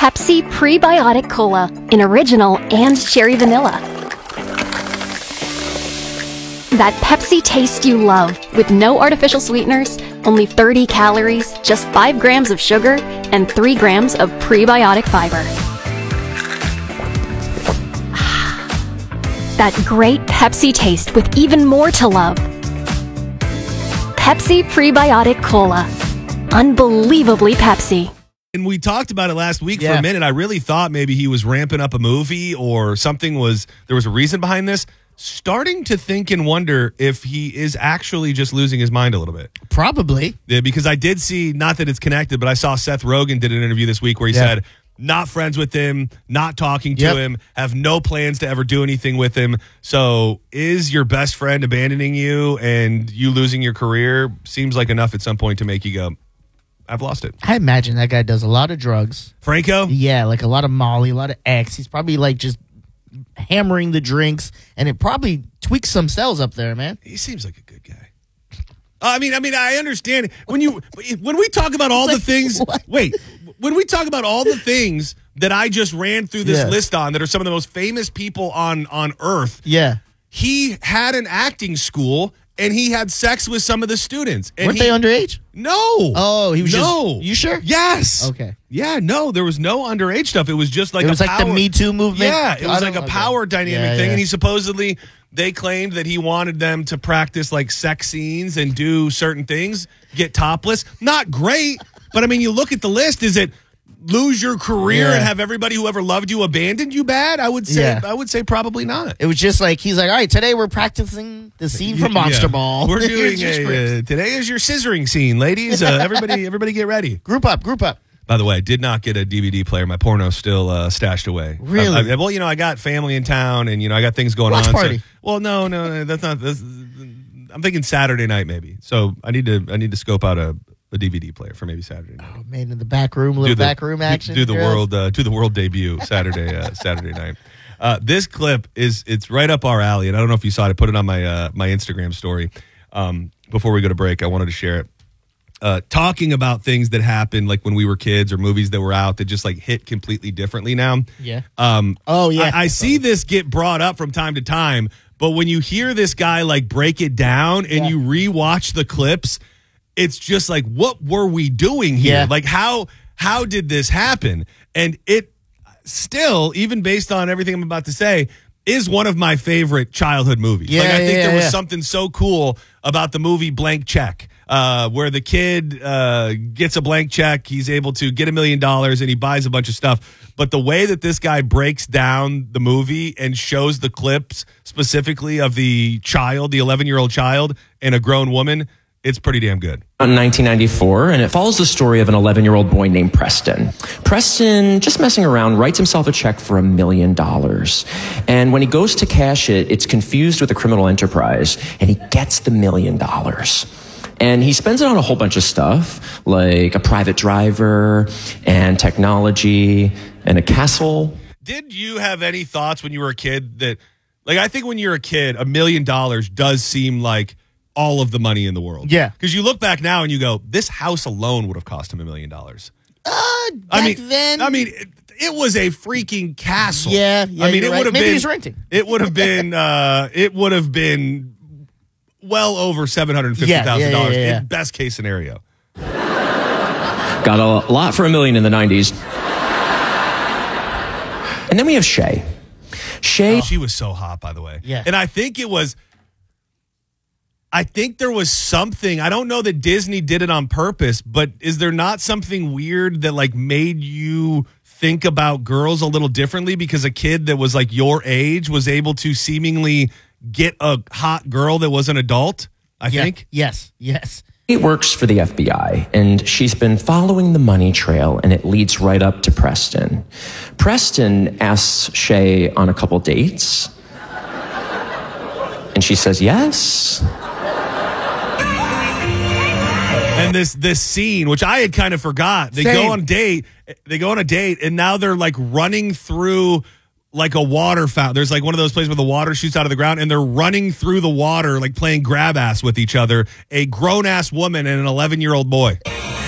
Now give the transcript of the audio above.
Pepsi Prebiotic Cola in original and cherry vanilla. That Pepsi taste you love, with no artificial sweeteners, only 30 calories, just 5 grams of sugar, and 3 grams of prebiotic fiber. That great Pepsi taste with even more to love. Pepsi Prebiotic Cola. Unbelievably Pepsi. And we talked about it last week for a minute. I really thought maybe he was ramping up a movie or something there was a reason behind this. Starting to think and wonder if he is actually just losing his mind a little bit. Probably. Yeah, because I did see, not that it's connected, but I saw Seth Rogen did an interview this week where he said, not friends with him, not talking to him, have no plans to ever do anything with him. So is your best friend abandoning you and you losing your career seems like enough at some point to make you go, I've lost it. I imagine that guy does a lot of drugs. Franco? Yeah, like a lot of Molly, a lot of X. He's probably like just hammering the drinks, and it probably tweaks some cells up there, man. He seems like a good guy. I mean, I understand when we talk about all the things. Wait, when we talk about all the things that I just ran through this list on that are some of the most famous people on Earth. Yeah, he had an acting school and he had sex with some of the students. And weren't they underage? No. Oh, he was just. You sure? Yes. Okay. Yeah. No, there was no underage stuff. It was just like it was like the Me Too movement. Yeah, it was like a power dynamic thing, and he supposedly. They claimed that he wanted them to practice like sex scenes and do certain things, get topless. Not great, but I mean, you look at the list. Is it lose your career and have everybody who ever loved you abandoned you bad? I would say probably not. It was just like he's like, all right, today we're practicing the scene from Monster Ball. We're doing today is your scissoring scene, ladies. Everybody get ready. Group up. By the way, I did not get a DVD player. My porno's still stashed away. Really? Well, I got family in town, and I got things going on. Watch party. So, no, that's not. I'm thinking Saturday night maybe. So I need to scope out a DVD player for maybe Saturday night. Oh, man, in the back room, back room action. Do the world debut Saturday night. This clip it's right up our alley, and I don't know if you saw it. I put it on my Instagram story. Before we go to break, I wanted to share it. Talking about things that happened like when we were kids or movies that were out that just like hit completely differently now. Yeah. I see this get brought up from time to time, but when you hear this guy like break it down and you rewatch the clips, it's just like, what were we doing here? Yeah. Like how did this happen? And it still, even based on everything I'm about to say, is one of my favorite childhood movies. Yeah, I think there was something so cool about the movie Blank Check. Where the kid gets a blank check, he's able to get $1 million and he buys a bunch of stuff. But the way that this guy breaks down the movie and shows the clips specifically of the 11-year-old child and a grown woman, it's pretty damn good. In 1994, and it follows the story of an 11-year-old boy named Preston. Preston, just messing around, writes himself a check for $1 million. And when he goes to cash it, it's confused with a criminal enterprise, and he gets the $1 million. And he spends it on a whole bunch of stuff, like a private driver and technology and a castle. Did you have any thoughts when you were a kid that, like, I think when you're a kid, $1 million does seem like all of the money in the world. Yeah. Because you look back now and you go, this house alone would have cost him $1 million. Then. I mean, it was a freaking castle. Yeah. I mean, it would have been. Maybe he's renting. It would have been. It would have been well over $750,000 in best case scenario. Got a lot for $1 million in the 90s. And then we have Shay. She was so hot, by the way. Yeah. And I think there was something, I don't know that Disney did it on purpose, but is there not something weird that like made you think about girls a little differently because a kid that was like your age was able to seemingly get a hot girl that was an adult, I think? Yes. Kate works for the FBI, and she's been following the money trail, and it leads right up to Preston. Preston asks Shay on a couple dates, and she says yes. And this scene, which I had kind of forgot, they go on a date, and now they're like running through like a water fountain. There's like one of those places where the water shoots out of the ground, and they're running through the water, like playing grab ass with each other. A grown ass woman and an 11-year-old boy.